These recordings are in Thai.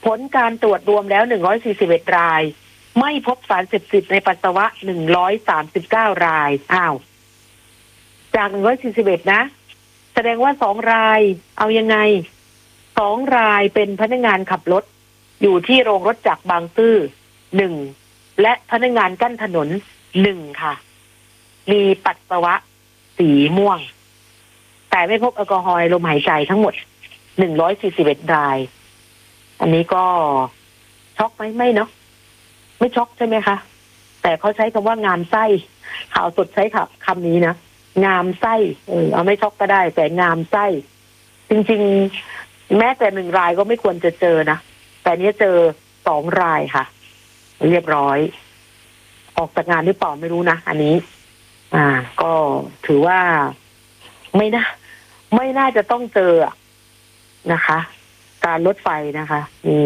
ผลการตรวจรวมแล้ว141รายไม่พบสารเสพติดในปัสสาวะ139รายจาก141นะแสดงว่า2รายเอายังไง2รายเป็นพนักงานขับรถอยู่ที่โรงรถจักรบางซื่อ1และพนักงานกั้นถนน1ค่ะมีปัสสาวะสีม่วงแต่ไม่พบแอลกอฮอล์ในลมหายใจทั้งหมด141รายอันนี้ก็ช็อกไหมไม่เนาะไม่ช็อกใช่ไหมคะแต่เขาใช้คำว่างามไส้ข่าวสดใช้คำนี้นะงามไส้เอาไม่ช็อกก็ได้แต่งามไส้จริงๆแม้แต่1รายก็ไม่ควรจะเจอนะแต่นี้เจอ2รายค่ะเรียบร้อยออกจากงานหรือเปล่าไม่รู้นะอันนี้ก็ถือว่าไม่น่าจะต้องเจอนะคะ การรถไฟนะคะ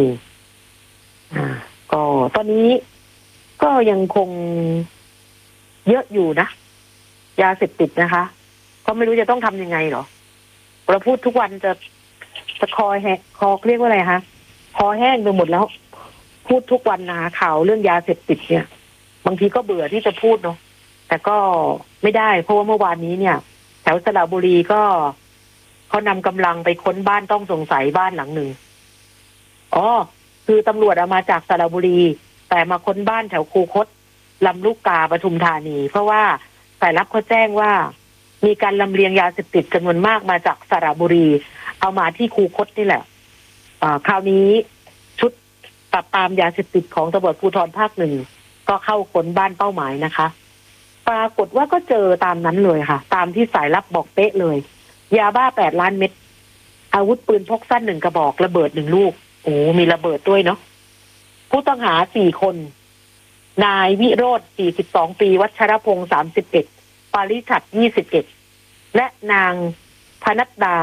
ก็ตอนนี้ก็ยังคงเยอะอยู่นะยาเสพติดนะคะก็ไม่รู้จะต้องทำยังไงหรอเราพูดทุกวันจะคอแหกคอเรียกว่าอะไรคะคอแห้งไปหมดแล้วพูดทุกวันนะคะข่าวเรื่องยาเสพติดเนี่ยบางทีก็เบื่อที่จะพูดเนาะแต่ก็ไม่ได้เพราะว่าเมื่อวานนี้เนี่ยแถวสระบุรีก็เขานำกำลังไปค้นบ้านต้องสงสัยบ้านหลังหนึ่งคือตำรวจเอามาจากสระบุรีแต่มาค้นบ้านแถวคูคตลำลูกกาปทุมธานีเพราะว่าสายลับเขาแจ้งว่ามีการลำเลียงยาเสพติดจำนวนมากมาจากสระบุรีเอามาที่คูคตนี่แหละคราวนี้ชุดปราบปรามยาเสพติดของตำรวจภูธรภาค 1ก็เข้าค้นบ้านเป้าหมายนะคะปรากฏว่าก็เจอตามนั้นเลยค่ะตามที่สายลับบอกเป๊ะเลยยาบ้า8 ล้านเม็ดอาวุธปืนพกสั้น1กระบอกระเบิด1ลูกมีระเบิดด้วยเนาะผู้ต้องหา4คนนายวิโรจน์42ปีวัชรพงษ์31ปาริชัด21และนางพนัดดา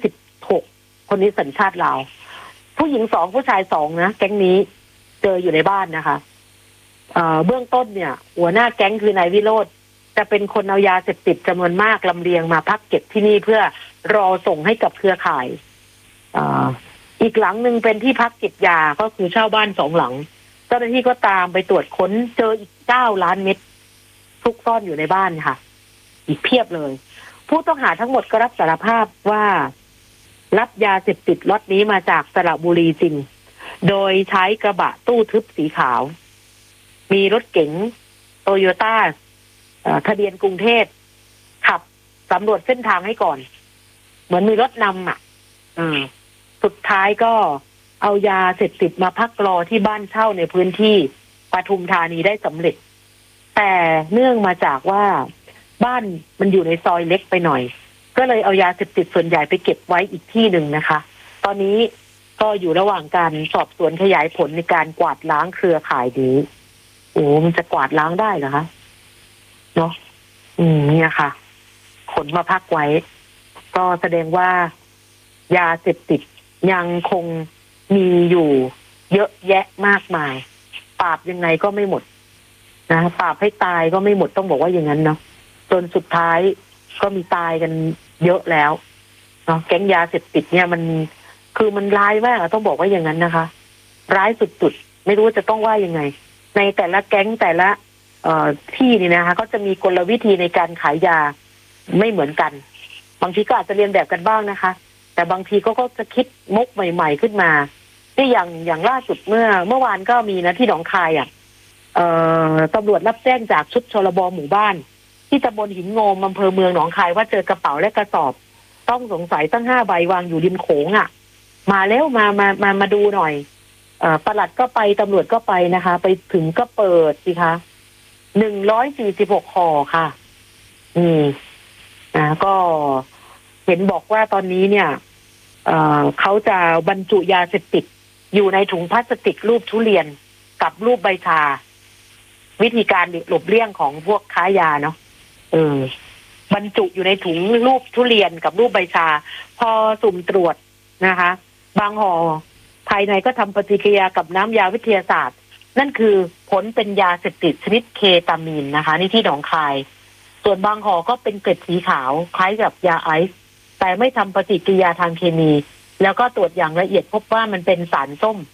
26คนนี้สัญชาติลาวผู้หญิง2ผู้ชาย2นะแก๊งนี้เจออยู่ในบ้านนะคะเบื้องต้นเนี่ยหัวหน้าแก๊งคือนายวิโรจน์จะเป็นคนเอายาเสพติดจำนวนมากลำเลียงมาพักเก็บที่นี่เพื่อรอส่งให้กับเครือข่ายอีกหลังหนึ่งเป็นที่พักเก็บยาก็คือเช่าบ้าน2 หลังเจ้าหน้าที่ก็ตามไปตรวจค้นเจออีก9 ล้านเม็ดซุกซ่อนอยู่ในบ้านค่ะอีกเพียบเลยผู้ต้องหาทั้งหมดก็รับสารภาพว่ารับยาเสพติดล็อตนี้มาจากสระบุรีจริงโดยใช้กระบะตู้ทึบสีขาวมีรถเก๋งโตโยต้าทะเบียนกรุงเทพขับสำรวจเส้นทางให้ก่อนเหมือนมีรถนำสุดท้ายก็เอายาเสพติดมาพักรอที่บ้านเช่าในพื้นที่ปทุมธานีได้สำเร็จแต่เนื่องมาจากว่าบ้านมันอยู่ในซอยเล็กไปหน่อยก็เลยเอายาเสพติดส่วนใหญ่ไปเก็บไว้อีกที่หนึ่งนะคะตอนนี้ก็อยู่ระหว่างการสอบสวนขยายผลในการกวาดล้างเครือข่ายนี้มันจะกวาดล้างได้เหรอคะเนาะเนี่ยค่ะขนมาพักไว้ก็แสดงว่ายาเสพติดยังคงมีอยู่เยอะแยะมากมายปราบยังไงก็ไม่หมดนะปราบให้ตายก็ไม่หมดต้องบอกว่าอย่างนั้นเนาะจนสุดท้ายก็มีตายกันเยอะแล้วเนาะแก๊งยาเสพติดเนี่ยมันร้ายมากต้องบอกว่าอย่างนั้นนะคะร้ายสุดๆไม่รู้จะต้องว่ายังไงในแต่ละแก๊งแต่ละที่นี่นะคะก็จะมีกลวิธีในการขายยาไม่เหมือนกันบางทีก็อาจจะเรียนแบบกันบ้างนะคะแต่บางทีก็จะคิดมุกใหม่ๆขึ้นมาที่อย่างล่าสุดเมื่อวานก็มีนะที่หนองคายตำรวจรับแจ้งจากชุดชลบหมู่บ้านที่ตำบลหินงมอำเภอเมืองหนองคายว่าเจอกระเป๋าและกระสอบต้องสงสัยตั้ง5 ใบวางอยู่ริมโขงมาแล้วมาดูหน่อยปลัดก็ไปตำรวจก็ไปนะคะไปถึงก็เปิดสิคะ146ห่อค่ะก็เห็นบอกว่าตอนนี้เนี่ยเขาจะบรรจุยาเสพติดอยู่ในถุงพลาสติกรูปทุเรียนกับรูปใบชาวิธีการหลบเลี่ยงของพวกค้ายาเนาะบรรจุอยู่ในถุงรูปทุเรียนกับรูปใบชาพอสุ่มตรวจนะคะบางห่อภายในก็ทำปฏิกิริยากับน้ำยาวิทยาศาสตร์นั่นคือผลเป็นยาเสพติดชนิดเคตามีนนะคะนี่ที่หนองคายส่วนบางห่อก็เป็นเกล็ดสีขาวคล้ายกับยาไอซ์แต่ไม่ทำปฏิกิริยาทางเคมีแล้วก็ตรวจอย่างละเอียดพบว่ามันเป็นสารส้ม